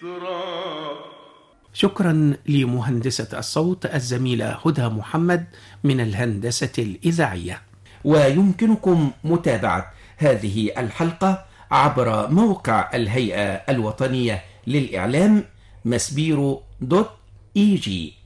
يسرا. شكرا لمهندسة الصوت الزميلة هدى محمد من الهندسة الإذاعية. ويمكنكم متابعة هذه الحلقة عبر موقع الهيئة الوطنية للإعلام مسبيرو.EG.